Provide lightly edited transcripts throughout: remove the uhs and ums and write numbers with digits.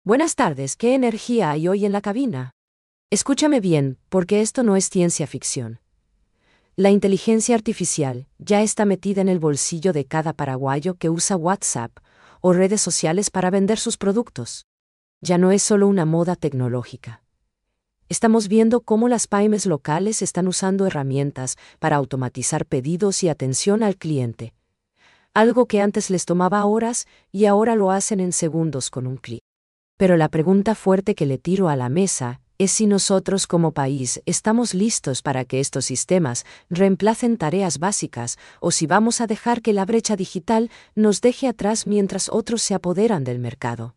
Buenas tardes, ¿qué energía hay hoy en la cabina? Escúchame bien, porque esto no es ciencia ficción. La inteligencia artificial ya está metida en el bolsillo de cada paraguayo que usa WhatsApp o redes sociales para vender sus productos. Ya no es solo una moda tecnológica. Estamos viendo cómo las pymes locales están usando herramientas para automatizar pedidos y atención al cliente. Algo que antes les tomaba horas y ahora lo hacen en segundos con un clic. Pero la pregunta fuerte que le tiro a la mesa es si nosotros como país estamos listos para que estos sistemas reemplacen tareas básicas o si vamos a dejar que la brecha digital nos deje atrás mientras otros se apoderan del mercado.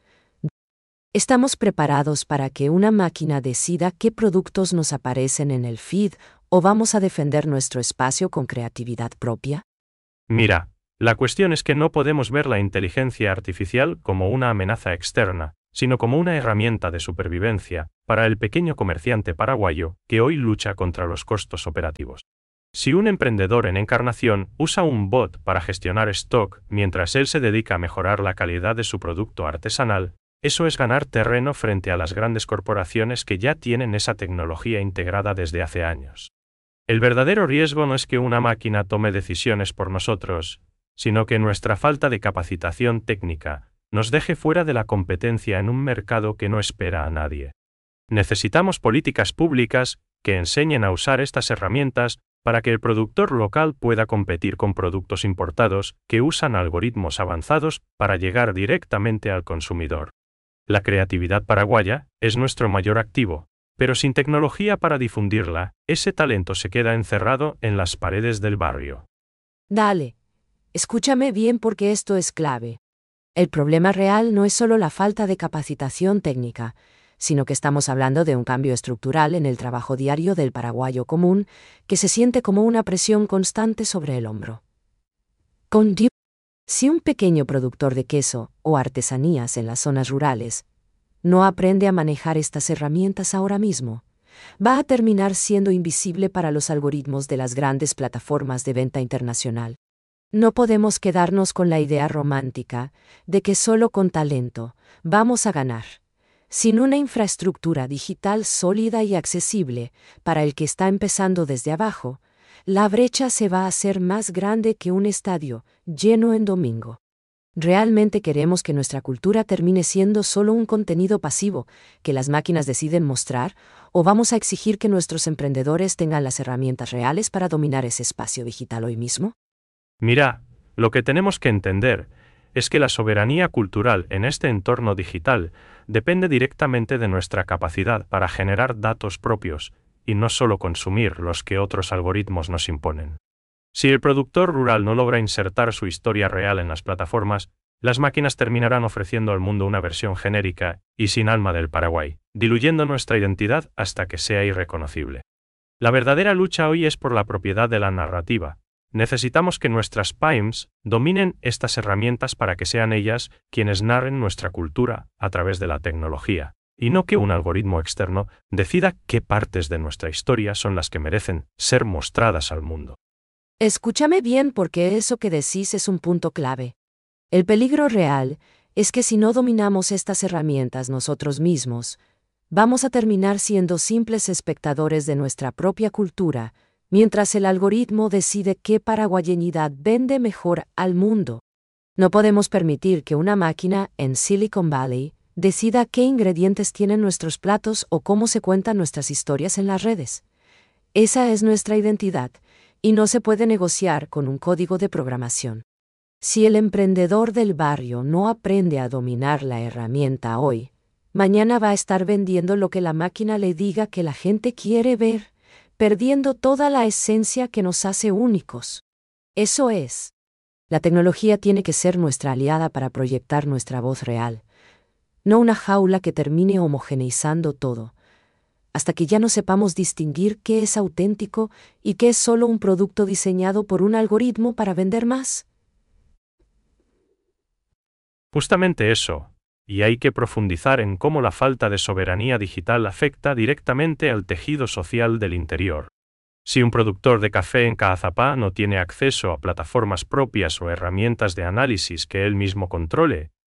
¿Estamos preparados para que una máquina decida qué productos nos aparecen en el feed o vamos a defender nuestro espacio con creatividad propia? Mira, la cuestión es que no podemos ver la inteligencia artificial como una amenaza externa, sino como una herramienta de supervivencia para el pequeño comerciante paraguayo que hoy lucha contra los costos operativos. Si un emprendedor en Encarnación usa un bot para gestionar stock mientras él se dedica a mejorar la calidad de su producto artesanal, eso es ganar terreno frente a las grandes corporaciones que ya tienen esa tecnología integrada desde hace años. El verdadero riesgo no es que una máquina tome decisiones por nosotros, sino que nuestra falta de capacitación técnica nos deje fuera de la competencia en un mercado que no espera a nadie. Necesitamos políticas públicas que enseñen a usar estas herramientas para que el productor local pueda competir con productos importados que usan algoritmos avanzados para llegar directamente al consumidor. La creatividad paraguaya es nuestro mayor activo, pero sin tecnología para difundirla, ese talento se queda encerrado en las paredes del barrio. Dale, escúchame bien porque esto es clave. El problema real no es solo la falta de capacitación técnica, sino que estamos hablando de un cambio estructural en el trabajo diario del paraguayo común, que se siente como una presión constante sobre el hombro. Si un pequeño productor de queso o artesanías en las zonas rurales no aprende a manejar estas herramientas ahora mismo, va a terminar siendo invisible para los algoritmos de las grandes plataformas de venta internacional. No podemos quedarnos con la idea romántica de que solo con talento vamos a ganar. Sin una infraestructura digital sólida y accesible para el que está empezando desde abajo, la brecha se va a hacer más grande que un estadio lleno en domingo. ¿Realmente queremos que nuestra cultura termine siendo solo un contenido pasivo que las máquinas deciden mostrar, o vamos a exigir que nuestros emprendedores tengan las herramientas reales para dominar ese espacio digital hoy mismo? Mira, lo que tenemos que entender es que la soberanía cultural en este entorno digital depende directamente de nuestra capacidad para generar datos propios y no solo consumir los que otros algoritmos nos imponen. Si el productor rural no logra insertar su historia real en las plataformas, las máquinas terminarán ofreciendo al mundo una versión genérica y sin alma del Paraguay, diluyendo nuestra identidad hasta que sea irreconocible. La verdadera lucha hoy es por la propiedad de la narrativa. Necesitamos que nuestras pymes dominen estas herramientas para que sean ellas quienes narren nuestra cultura a través de la tecnología, y no que un algoritmo externo decida qué partes de nuestra historia son las que merecen ser mostradas al mundo. Escúchame bien porque eso que decís es un punto clave. El peligro real es que si no dominamos estas herramientas nosotros mismos, vamos a terminar siendo simples espectadores de nuestra propia cultura, mientras el algoritmo decide qué paraguayenidad vende mejor al mundo. No podemos permitir que una máquina en Silicon Valley decida qué ingredientes tienen nuestros platos o cómo se cuentan nuestras historias en las redes. Esa es nuestra identidad, y no se puede negociar con un código de programación. Si el emprendedor del barrio no aprende a dominar la herramienta hoy, mañana va a estar vendiendo lo que la máquina le diga que la gente quiere ver, perdiendo toda la esencia que nos hace únicos. Eso es. La tecnología tiene que ser nuestra aliada para proyectar nuestra voz real, no una jaula que termine homogeneizando todo, hasta que ya no sepamos distinguir qué es auténtico y qué es solo un producto diseñado por un algoritmo para vender más. Justamente eso, y hay que profundizar en cómo la falta de soberanía digital afecta directamente al tejido social del interior. Si un productor de café en Caazapá no tiene acceso a plataformas propias o herramientas de análisis que él mismo controle,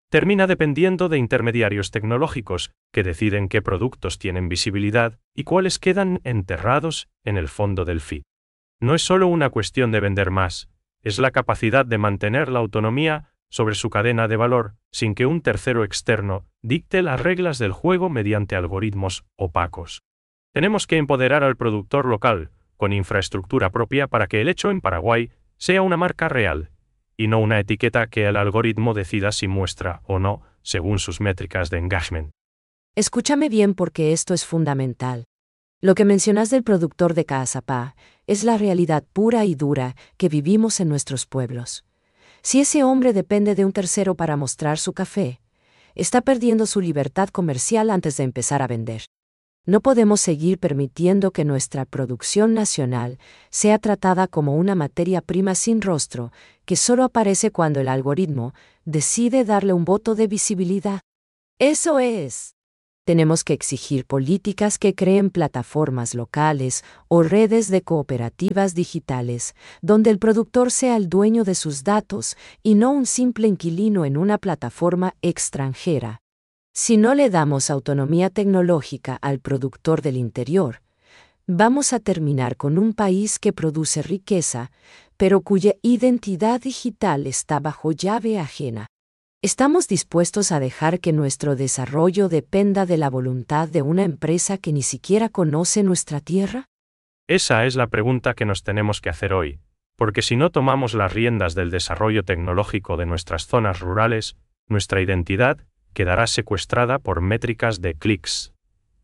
termina dependiendo de intermediarios tecnológicos que deciden qué productos tienen visibilidad y cuáles quedan enterrados en el fondo del feed. No es solo una cuestión de vender más, es la capacidad de mantener la autonomía sobre su cadena de valor sin que un tercero externo dicte las reglas del juego mediante algoritmos opacos. Tenemos que empoderar al productor local, con infraestructura propia para que el hecho en Paraguay sea una marca real, y no una etiqueta que el algoritmo decida si muestra o no, según sus métricas de engagement. Escúchame bien porque esto es fundamental. Lo que mencionas del productor de Caazapá es la realidad pura y dura que vivimos en nuestros pueblos. Si ese hombre depende de un tercero para mostrar su café, está perdiendo su libertad comercial antes de empezar a vender. No podemos seguir permitiendo que nuestra producción nacional sea tratada como una materia prima sin rostro, que solo aparece cuando el algoritmo decide darle un voto de visibilidad. Eso es. Tenemos que exigir políticas que creen plataformas locales o redes de cooperativas digitales, donde el productor sea el dueño de sus datos y no un simple inquilino en una plataforma extranjera. Si no le damos autonomía tecnológica al productor del interior, vamos a terminar con un país que produce riqueza, pero cuya identidad digital está bajo llave ajena. ¿Estamos dispuestos a dejar que nuestro desarrollo dependa de la voluntad de una empresa que ni siquiera conoce nuestra tierra? Esa es la pregunta que nos tenemos que hacer hoy, porque si no tomamos las riendas del desarrollo tecnológico de nuestras zonas rurales, nuestra identidad quedará secuestrada por métricas de clics.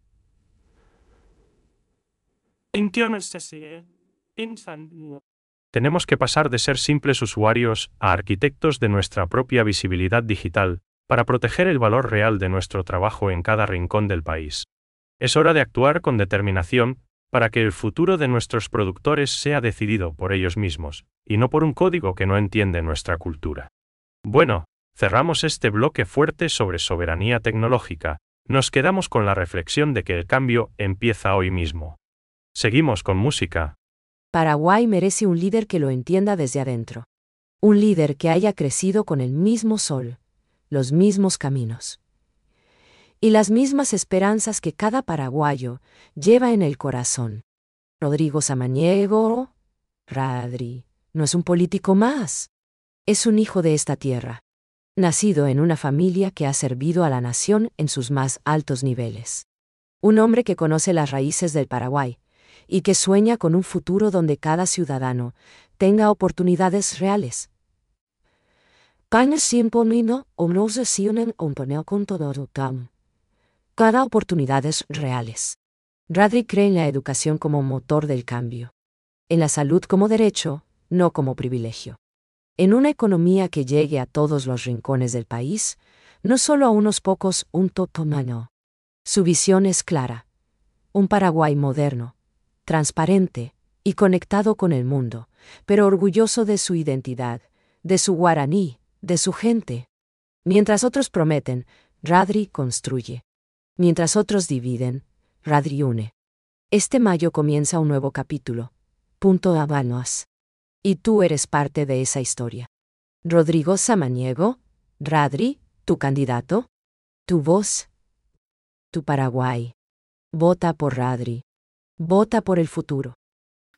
Tenemos que pasar de ser simples usuarios a arquitectos de nuestra propia visibilidad digital, para proteger el valor real de nuestro trabajo en cada rincón del país. Es hora de actuar con determinación para que el futuro de nuestros productores sea decidido por ellos mismos, y no por un código que no entiende nuestra cultura. Bueno, cerramos este bloque fuerte sobre soberanía tecnológica. Nos quedamos con la reflexión de que el cambio empieza hoy mismo. Seguimos con música. Paraguay merece un líder que lo entienda desde adentro. Un líder que haya crecido con el mismo sol, los mismos caminos y las mismas esperanzas que cada paraguayo lleva en el corazón. Rodrigo Samaniego, Radri, no es un político más. Es un hijo de esta tierra, nacido en una familia que ha servido a la nación en sus más altos niveles. Un hombre que conoce las raíces del Paraguay y que sueña con un futuro donde cada ciudadano tenga oportunidades reales. Cada oportunidades reales. Radri cree en la educación como motor del cambio. En la salud como derecho, no como privilegio. En una economía que llegue a todos los rincones del país, no solo a unos pocos, un totomano. Su visión es clara. Un Paraguay moderno, transparente y conectado con el mundo, pero orgulloso de su identidad, de su guaraní, de su gente. Mientras otros prometen, Radri construye. Mientras otros dividen, Radri une. Este mayo comienza un nuevo capítulo. Punto Habanos. Y tú eres parte de esa historia. Rodrigo Samaniego, Radri, tu candidato, tu voz, tu Paraguay. Vota por Radri. Vota por el futuro.